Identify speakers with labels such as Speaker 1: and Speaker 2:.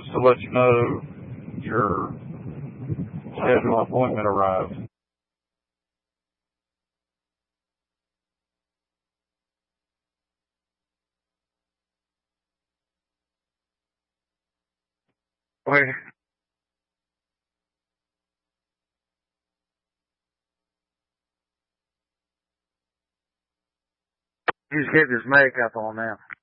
Speaker 1: to let you know your scheduled appointment arrived. Wait.
Speaker 2: He's getting his makeup on now.